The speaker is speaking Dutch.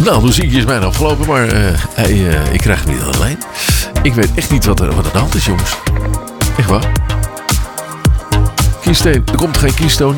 Nou, de muziekje is bijna afgelopen, maar ik krijg hem niet alleen. Ik weet echt niet wat er aan de hand is, jongens. Echt waar. Kiesteen, er komt geen kiesstoon.